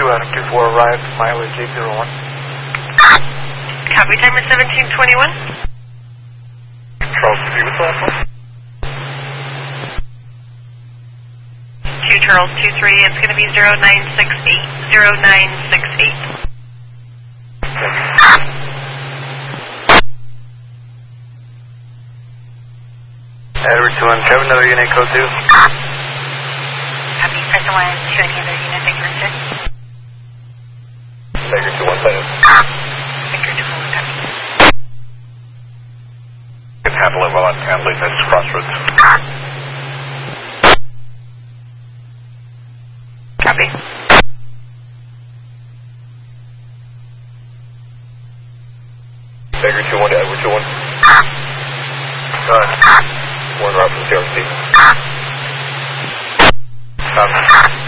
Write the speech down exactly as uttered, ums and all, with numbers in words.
Adam two four arrived, mileage eight zero one. Copy, timer seventeen twenty-one. Charles three, what's the last one? two Charles two three, it's going to be zero nine six eight, zero nine six eight. Edward two one, Kevin, another unit, code two. Copy, press one, two, any other unit, thank you, Richard. Baker two one, second. Baker two one, copy. Can handle it while I'm handling this crossroads. Copy. Baker two one to Edward two one. Done. One route from C R C. Copy.